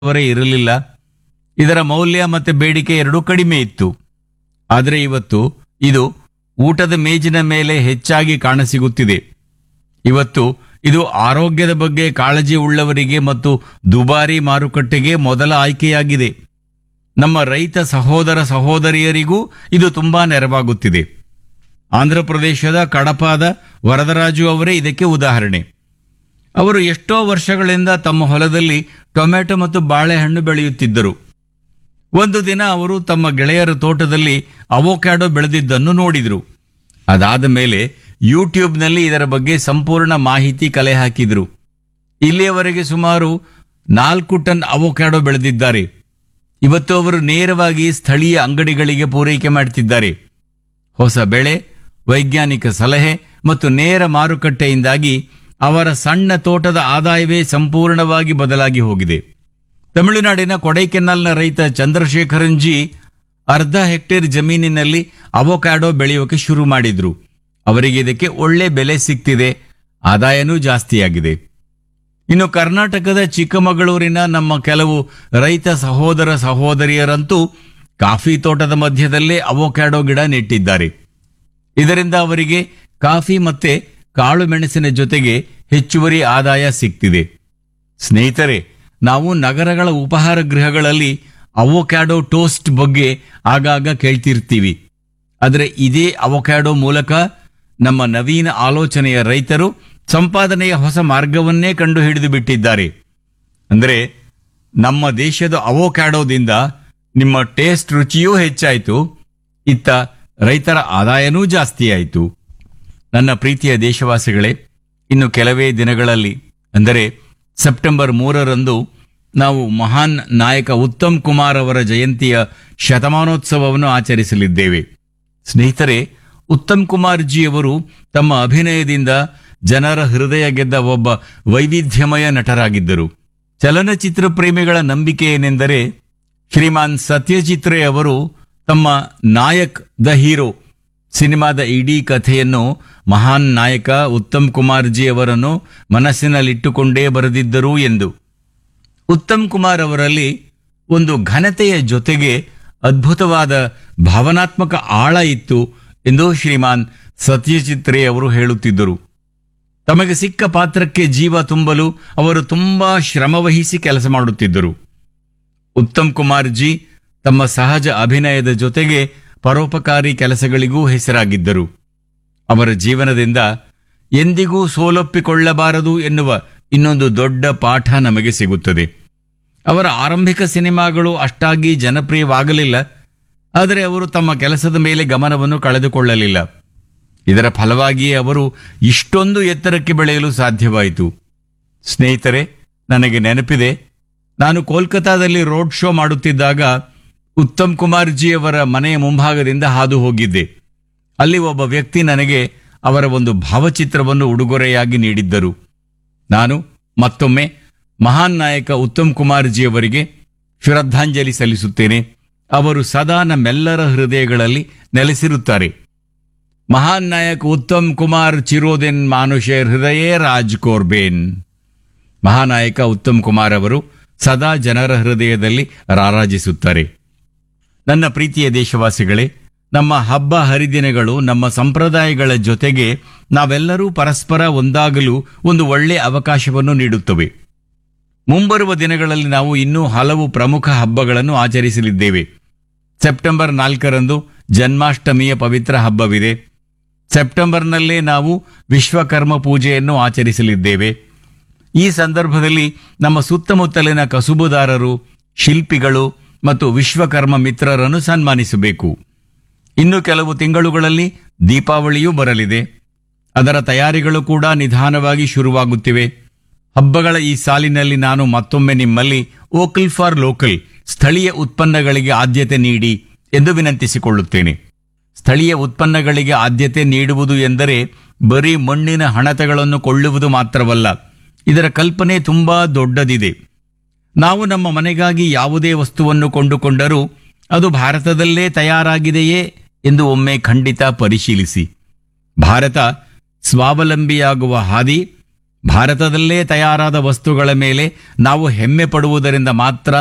ಅವರೇ ಇರಲಿಲ್ಲ. ಇದರ ಮೌಲ್ಯ ಮತ್ತು ಬೇಡಿಕೆ ಎರಡೂ ಕಡಿಮೆ ಇತ್ತು. ಆದರೆ ಇವತ್ತು ಇದು ಊಟದ ಮೇಜಿನ ಮೇಲೆ ಹೆಚ್ಚಾಗಿ ಕಾಣಸಿಗುತ್ತಿದೆ. ಇವತ್ತು ಇದು ಆರೋಗ್ಯದ ಬಗ್ಗೆ ಕಾಳಜಿ ಉಳ್ಳವರಿಗೆ ಮತ್ತು ದುಬಾರಿ ಮಾರುಕಟ್ಟೆಗೆ ಮೊದಲ ಆಯ್ಕೆಯಾಗಿದೆ. ನಮ್ಮ ರೈತ ಸಹೋದರ ಸಹೋದರಿಯರಿಗೂ ಇದು ತುಂಬಾ ನೆರವಾಗುತ್ತಿದೆ. ಆಂಧ್ರಪ್ರದೇಶದ ಕಡಪಾದ ವರದರಾಜು ಅವರೇ ಇದಕ್ಕೆ ಉದಾಹರಣೆ. ಅವರು ಎಷ್ಟೋ ವರ್ಷಗಳಿಂದ ತಮ್ಮ ಹೊಲದಲ್ಲಿ ಟೊಮೆಟೊ ಮತ್ತು ಬಾಳೆಹಣ್ಣು ಬೆಳೆಯುತ್ತಿದ್ದರು. ಒಂದು ದಿನ ಅವರು ತಮ್ಮ ಗೆಳೆಯರ ತೋಟದಲ್ಲಿ ಅವೊಕ್ಯಾಡೋ ಬೆಳೆದಿದ್ದನ್ನು ನೋಡಿದರು. ಅದಾದ ಮೇಲೆ ಯೂಟ್ಯೂಬ್ನಲ್ಲಿ ಇದರ ಬಗ್ಗೆ ಸಂಪೂರ್ಣ ಮಾಹಿತಿ ಕಲೆ ಹಾಕಿದರು. ಇಲ್ಲಿಯವರೆಗೆ ಸುಮಾರು 4 ಟನ್ ಅವೊಕ್ಯಾಡೋ ಬೆಳೆದಿದ್ದಾರೆ. ಇವತ್ತು ಅವರು ನೇರವಾಗಿ ಸ್ಥಳೀಯ ಅಂಗಡಿಗಳಿಗೆ ಪೂರೈಕೆ ಮಾಡುತ್ತಿದ್ದಾರೆ. ಹೊಸ ಬೆಳೆ, ವೈಜ್ಞಾನಿಕ ಸಲಹೆ ಮತ್ತು ನೇರ ಮಾರುಕಟ್ಟೆಯಿಂದಾಗಿ ಅವರ ಸಣ್ಣ ತೋಟದ ಆದಾಯವೇ ಸಂಪೂರ್ಣವಾಗಿ ಬದಲಾಗಿ ಹೋಗಿದೆ. ತಮಿಳುನಾಡಿನ ಕೊಡೈಕೆನಾಲ್ನ ರೈತ ಚಂದ್ರಶೇಖರನ್ ಜಿ ಅರ್ಧ ಹೆಕ್ಟೇರ್ ಜಮೀನಿನಲ್ಲಿ ಅವೊಕ್ಯಾಡೋ ಬೆಳೆಯೋಕೆ ಶುರು ಮಾಡಿದ್ರು. ಅವರಿಗೆ ಇದಕ್ಕೆ ಒಳ್ಳೆ ಬೆಲೆ ಸಿಗ್ತಿದೆ, ಆದಾಯನೂ ಜಾಸ್ತಿಯಾಗಿದೆ. ಇನ್ನು ಕರ್ನಾಟಕದ ಚಿಕ್ಕಮಗಳೂರಿನ ನಮ್ಮ ಕೆಲವು ರೈತ ಸಹೋದರ ಸಹೋದರಿಯರಂತೂ ಕಾಫಿ ತೋಟದ ಮಧ್ಯದಲ್ಲೇ ಅವೊಕ್ಯಾಡೋ ಗಿಡ ನೆಟ್ಟಿದ್ದಾರೆ. ಇದರಿಂದ ಅವರಿಗೆ ಕಾಫಿ ಮತ್ತೆ ಕಾಳು ಮೆಣಸಿನ ಜೊತೆಗೆ ಹೆಚ್ಚುವರಿ ಆದಾಯ ಸಿಗ್ತಿದೆ. ಸ್ನೇಹಿತರೆ, ನಾವು ನಗರಗಳ ಉಪಹಾರ ಗೃಹಗಳಲ್ಲಿ ಅವೊಕ್ಯಾಡೋ ಟೋಸ್ಟ್ ಬಗ್ಗೆ ಆಗಾಗ ಕೇಳ್ತಿರ್ತೀವಿ. ಆದರೆ ಇದೇ ಅವೊಕ್ಯಾಡೋ ಮೂಲಕ ನಮ್ಮ ನವೀನ ಆಲೋಚನೆಯ ರೈತರು ಸಂಪಾದನೆಯ ಹೊಸ ಮಾರ್ಗವನ್ನೇ ಕಂಡು ಹಿಡಿದು ಬಿಟ್ಟಿದ್ದಾರೆ. ಅಂದರೆ ನಮ್ಮ ದೇಶದ ಅವೊಕ್ಯಾಡೋದಿಂದ ನಿಮ್ಮ ಟೇಸ್ಟ್ ರುಚಿಯೂ ಹೆಚ್ಚಾಯಿತು, ಇತ್ತ ರೈತರ ಆದಾಯನೂ ಜಾಸ್ತಿಯಾಯಿತು. ನನ್ನ ಪ್ರೀತಿಯ ದೇಶವಾಸಿಗಳೇ, ಇನ್ನು ಕೆಲವೇ ದಿನಗಳಲ್ಲಿ ಅಂದರೆ ಸೆಪ್ಟೆಂಬರ್ 3ರಂದು ನಾವು ಮಹಾನ್ ನಾಯಕ ಉತ್ತಮ್ ಕುಮಾರ್ ಅವರ ಜಯಂತಿಯ ಶತಮಾನೋತ್ಸವವನ್ನು ಆಚರಿಸಲಿದ್ದೇವೆ. ಸ್ನೇಹಿತರೆ, ಉತ್ತಮ್ ಕುಮಾರ್ ಜಿ ಅವರು ತಮ್ಮ ಅಭಿನಯದಿಂದ ಜನರ ಹೃದಯ ಗೆದ್ದ ಒಬ್ಬ ವೈವಿಧ್ಯಮಯ ನಟರಾಗಿದ್ದರು. ಚಲನಚಿತ್ರ ಪ್ರೇಮಿಗಳ ನಂಬಿಕೆ ಏನೆಂದರೆ, ಶ್ರೀಮಾನ್ ಸತ್ಯಜಿತ್ ರೇ ಅವರು ತಮ್ಮ ನಾಯಕ್ ದ ಹೀರೋ ಸಿನಿಮಾದ ಇಡೀ ಕಥೆಯನ್ನು ಮಹಾನ್ ನಾಯಕ ಉತ್ತಮ್ ಕುಮಾರ್ ಜಿ ಅವರನ್ನು ಮನಸ್ಸಿನಲ್ಲಿಟ್ಟುಕೊಂಡೇ ಬರೆದಿದ್ದರು ಎಂದು. ಉತ್ತಮ್ ಕುಮಾರ್ ಅವರಲ್ಲಿ ಒಂದು ಘನತೆಯ ಜೊತೆಗೆ ಅದ್ಭುತವಾದ ಭಾವನಾತ್ಮಕ ಆಳ ಇತ್ತು ಎಂದು ಶ್ರೀಮಾನ್ ಸತ್ಯಜಿತ್ ರೇ ಅವರು ಹೇಳುತ್ತಿದ್ದರು. ತಮಗೆ ಸಿಕ್ಕ ಪಾತ್ರಕ್ಕೆ ಜೀವ ತುಂಬಲು ಅವರು ತುಂಬಾ ಶ್ರಮವಹಿಸಿ ಕೆಲಸ ಮಾಡುತ್ತಿದ್ದರು. ಉತ್ತಮ್ ಕುಮಾರ್ ಜಿ ತಮ್ಮ ಸಹಜ ಅಭಿನಯದ ಜೊತೆಗೆ ಪರೋಪಕಾರಿ ಕೆಲಸಗಳಿಗೂ ಹೆಸರಾಗಿದ್ದರು. ಅವರ ಜೀವನದಿಂದ ಎಂದಿಗೂ ಸೋಲೊಪ್ಪಿಕೊಳ್ಳಬಾರದು ಎನ್ನುವ ಇನ್ನೊಂದು ದೊಡ್ಡ ಪಾಠ ನಮಗೆ ಸಿಗುತ್ತದೆ. ಅವರ ಆರಂಭಿಕ ಸಿನಿಮಾಗಳು ಅಷ್ಟಾಗಿ ಜನಪ್ರಿಯವಾಗಲಿಲ್ಲ, ಆದರೆ ಅವರು ತಮ್ಮ ಕೆಲಸದ ಮೇಲೆ ಗಮನವನ್ನು ಕಳೆದುಕೊಳ್ಳಲಿಲ್ಲ. ಇದರ ಫಲವಾಗಿಯೇ ಅವರು ಇಷ್ಟೊಂದು ಎತ್ತರಕ್ಕೆ ಬೆಳೆಯಲು ಸಾಧ್ಯವಾಯಿತು. ಸ್ನೇಹಿತರೆ, ನನಗೆ ನೆನಪಿದೆ, ನಾನು ಕೋಲ್ಕತಾದಲ್ಲಿ ರೋಡ್ ಶೋ ಮಾಡುತ್ತಿದ್ದಾಗ ಉತ್ತಮ್ ಕುಮಾರ್ ಜಿ ಅವರ ಮನೆಯ ಮುಂಭಾಗದಿಂದ ಹಾದು ಹೋಗಿದ್ದೆ. ಅಲ್ಲಿ ಒಬ್ಬ ವ್ಯಕ್ತಿ ನನಗೆ ಅವರ ಒಂದು ಭಾವಚಿತ್ರವನ್ನು ಉಡುಗೊರೆಯಾಗಿ ನೀಡಿದ್ದರು. ನಾನು ಮತ್ತೊಮ್ಮೆ ಮಹಾನ್ ನಾಯಕ ಉತ್ತಮ್ ಕುಮಾರ್ ಜಿ ಅವರಿಗೆ ಶ್ರದ್ಧಾಂಜಲಿ ಸಲ್ಲಿಸುತ್ತೇನೆ. ಅವರು ಸದಾ ನಮ್ಮೆಲ್ಲರ ಹೃದಯಗಳಲ್ಲಿ ನೆಲೆಸಿರುತ್ತಾರೆ. ಮಹಾನ್ ನಾಯಕ ಉತ್ತಮ್ ಕುಮಾರ್ ಚಿರೋದಿನ್ ಮಾನುಷೇರ್ ಹೃದಯೇ ರಾಜ್ ಕೋರ್ಬೇನ್. ಮಹಾನಾಯಕ ಉತ್ತಮ್ ಕುಮಾರ್ ಅವರು ಸದಾ ಜನರ ಹೃದಯದಲ್ಲಿ ರಾರಾಜಿಸುತ್ತಾರೆ. ನನ್ನ ಪ್ರೀತಿಯ ದೇಶವಾಸಿಗಳೇ, ನಮ್ಮ ಹಬ್ಬ ಹರಿದಿನಗಳು ನಮ್ಮ ಸಂಪ್ರದಾಯಗಳ ಜೊತೆಗೆ ನಾವೆಲ್ಲರೂ ಪರಸ್ಪರ ಒಂದಾಗಲು ಒಂದು ಒಳ್ಳೆಯ ಅವಕಾಶವನ್ನು ನೀಡುತ್ತವೆ. ಮುಂಬರುವ ದಿನಗಳಲ್ಲಿ ನಾವು ಇನ್ನೂ ಹಲವು ಪ್ರಮುಖ ಹಬ್ಬಗಳನ್ನು ಆಚರಿಸಲಿದ್ದೇವೆ. ಸೆಪ್ಟೆಂಬರ್ 4ರಂದು ಜನ್ಮಾಷ್ಟಮಿಯ ಪವಿತ್ರ ಹಬ್ಬವಿದೆ. ಸೆಪ್ಟೆಂಬರ್ನಲ್ಲೇ ನಾವು ವಿಶ್ವಕರ್ಮ ಪೂಜೆಯನ್ನು ಆಚರಿಸಲಿದ್ದೇವೆ. ಈ ಸಂದರ್ಭದಲ್ಲಿ ನಮ್ಮ ಸುತ್ತಮುತ್ತಲಿನ ಕಸುಬುದಾರರು, ಶಿಲ್ಪಿಗಳು ಮತ್ತು ವಿಶ್ವಕರ್ಮ ಮಿತ್ರರನ್ನು ಸನ್ಮಾನಿಸಬೇಕು. ಇನ್ನು ಕೆಲವು ತಿಂಗಳುಗಳಲ್ಲಿ ದೀಪಾವಳಿಯೂ ಬರಲಿದೆ. ಅದರ ತಯಾರಿಗಳು ಕೂಡ ನಿಧಾನವಾಗಿ ಶುರುವಾಗುತ್ತಿವೆ. ಹಬ್ಬಗಳ ಈ ಸಾಲಿನಲ್ಲಿ ನಾನು ಮತ್ತೊಮ್ಮೆ ನಿಮ್ಮಲ್ಲಿ ವೋಕಲ್ ಫಾರ್ ಲೋಕಲ್, ಸ್ಥಳೀಯ ಉತ್ಪನ್ನಗಳಿಗೆ ಆದ್ಯತೆ ನೀಡಿ ಎಂದು ವಿನಂತಿಸಿಕೊಳ್ಳುತ್ತೇನೆ. ಸ್ಥಳೀಯ ಉತ್ಪನ್ನಗಳಿಗೆ ಆದ್ಯತೆ ನೀಡುವುದು ಎಂದರೆ ಬರೀ ಮಣ್ಣಿನ ಹಣತೆಗಳನ್ನು ಕೊಳ್ಳುವುದು ಮಾತ್ರವಲ್ಲ. ಇದರ ಕಲ್ಪನೆ ತುಂಬಾ ದೊಡ್ಡದಿದೆ. ನಾವು ನಮ್ಮ ಮನೆಗಾಗಿ ಯಾವುದೇ ವಸ್ತುವನ್ನು ಕೊಂಡುಕೊಂಡರೂ ಅದು ಭಾರತದಲ್ಲೇ ತಯಾರಾಗಿದೆಯೇ ಎಂದು ಒಮ್ಮೆ ಖಂಡಿತ ಪರಿಶೀಲಿಸಿ. ಭಾರತ ಸ್ವಾವಲಂಬಿಯಾಗುವ ಹಾದಿ ಭಾರತದಲ್ಲೇ ತಯಾರಾದ ವಸ್ತುಗಳ ಮೇಲೆ ನಾವು ಹೆಮ್ಮೆ ಪಡುವುದರಿಂದ ಮಾತ್ರ